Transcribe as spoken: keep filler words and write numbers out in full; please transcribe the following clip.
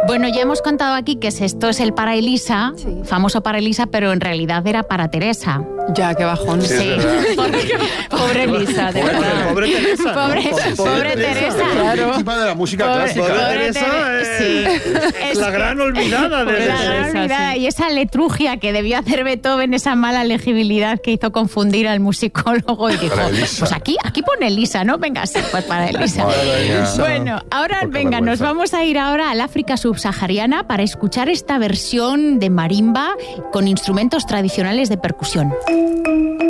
Bueno, ya hemos contado aquí que esto es el para Elisa, sí. famoso para Elisa, pero en realidad era para Teresa. Ya, qué bajón. Sí, sí. Pobre, pobre Elisa, de verdad. Pobre Teresa. Pobre, ¿no? pobre, pobre Teresa. Teresa. Claro. Víctima de la música pobre, clásica. Pobre pobre Teresa Tere- es, sí. es la gran olvidada de La gran Teresa, olvidada. sí. Y esa letrugia que debió hacer Beethoven, esa mala legibilidad que hizo confundir al musicólogo y dijo, pues aquí, aquí pone Elisa, ¿no? Venga, sí, pues para Elisa. Elisa. Bueno, ahora Poca venga, nos vergüenza. vamos a ir ahora al África subsahariana para escuchar esta versión de marimba con instrumentos tradicionales de percusión.